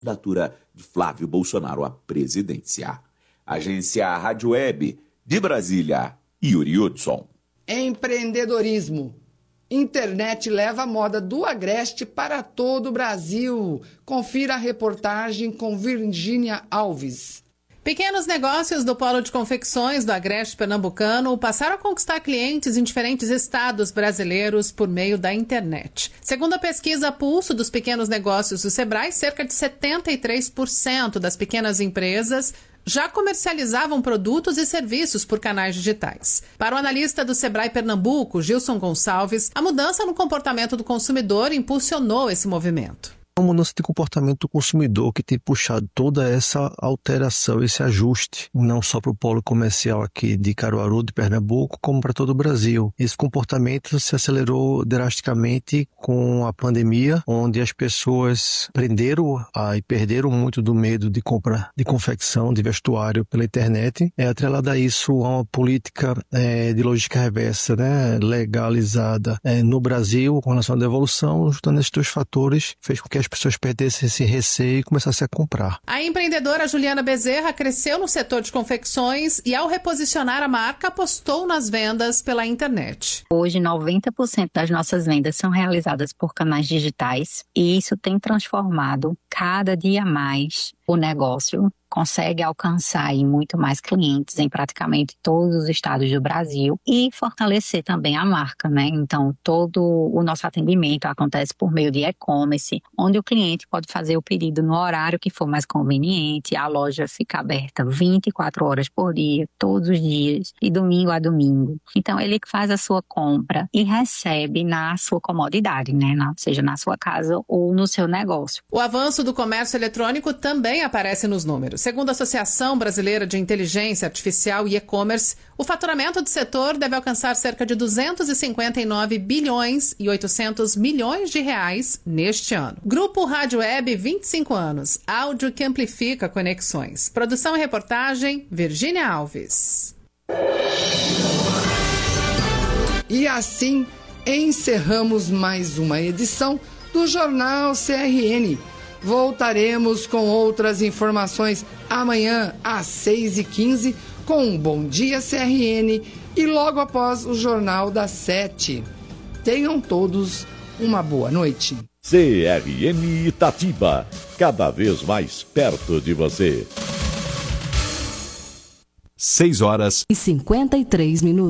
candidatura de Flávio Bolsonaro à presidência. Agência Rádio Web de Brasília, Yuri Hudson. Empreendedorismo. Internet leva a moda do Agreste para todo o Brasil. Confira a reportagem com Virgínia Alves. Pequenos negócios do Polo de Confecções do Agreste Pernambucano passaram a conquistar clientes em diferentes estados brasileiros por meio da internet. Segundo a pesquisa Pulso dos Pequenos Negócios do Sebrae, cerca de 73% das pequenas empresas já comercializavam produtos e serviços por canais digitais. Para o analista do Sebrae Pernambuco, Gilson Gonçalves, a mudança no comportamento do consumidor impulsionou esse movimento. A mudança de comportamento do consumidor que tem puxado toda essa alteração, esse ajuste, não só para o polo comercial aqui de Caruaru, de Pernambuco, como para todo o Brasil. Esse comportamento se acelerou drasticamente com a pandemia, onde as pessoas aprenderam e perderam muito do medo de compra de confecção, de vestuário pela internet. Atrelada a isso, a uma política de logística reversa, legalizada no Brasil com relação à devolução, juntando esses dois fatores, fez com que as pessoas perdessem esse receio e começassem a comprar. A empreendedora Juliana Bezerra cresceu no setor de confecções e, ao reposicionar a marca, apostou nas vendas pela internet. Hoje, 90% das nossas vendas são realizadas por canais digitais e isso tem transformado cada dia mais o negócio. Consegue alcançar aí muito mais clientes em praticamente todos os estados do Brasil e fortalecer também a marca, né? Então, todo o nosso atendimento acontece por meio de e-commerce, onde o cliente pode fazer o pedido no horário que for mais conveniente. A loja fica aberta 24 horas por dia, todos os dias, de domingo a domingo. Então, ele faz a sua compra e recebe na sua comodidade, né? Seja na sua casa ou no seu negócio. O avanço do comércio eletrônico também aparece nos números. Segundo a Associação Brasileira de Inteligência Artificial e E-Commerce, o faturamento do setor deve alcançar cerca de 259 bilhões e 800 milhões de reais neste ano. Grupo Rádio Web, 25 anos. Áudio que amplifica conexões. Produção e reportagem, Virgínia Alves. E assim encerramos mais uma edição do Jornal CRN. Voltaremos com outras informações amanhã às 6h15 com um Bom Dia CRN e logo após o Jornal das 7. Tenham todos uma boa noite. CRN Itatiba, cada vez mais perto de você. 6 horas e 53 minutos.